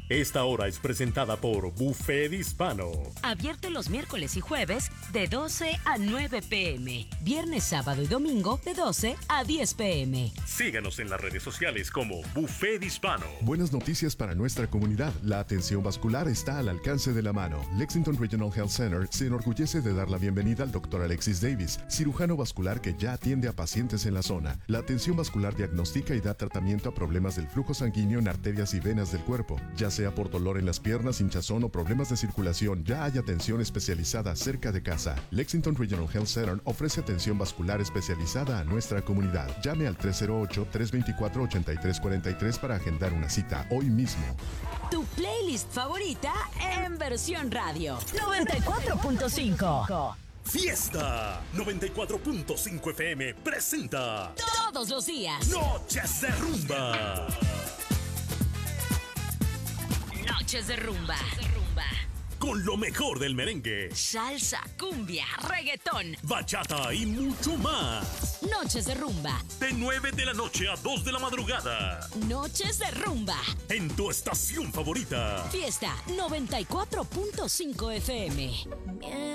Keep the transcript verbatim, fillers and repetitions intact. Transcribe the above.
Esta hora es presentada por Buffet Hispano. Abierto los miércoles y jueves de doce a nueve pm. Viernes, sábado y domingo de doce a diez pm. Síganos en las redes sociales como Buffet Hispano. Buenas noticias para nuestra comunidad. La atención vascular está al alcance de la mano. Lexington Regional Health Center se enorgullece de dar la bienvenida al doctor Alexis Davis, cirujano vascular que ya atiende a pacientes en la zona. La atención vascular diagnostica y da tratamiento a problemas del flujo sanguíneo en arterias y venas del cuerpo. Ya sea por dolor en las piernas, hinchazón o problemas de circulación, ya hay atención especializada cerca de casa. Lexington Regional Health Center ofrece atención vascular especializada a nuestra comunidad. Llame al tres cero ocho, tres dos cuatro, ocho tres cuatro tres para agendar una cita hoy mismo. Tu playlist favorita en versión radio. noventa y cuatro punto cinco. Fiesta noventa y cuatro punto cinco F M presenta Todos los días Noches de Rumba. Noches de rumba. Con lo mejor del merengue, Salsa, cumbia, reggaetón, bachata y mucho más. Noches de rumba. De nueve de la noche a dos de la madrugada. Noches de rumba. En tu estación favorita. Fiesta noventa y cuatro punto cinco F M.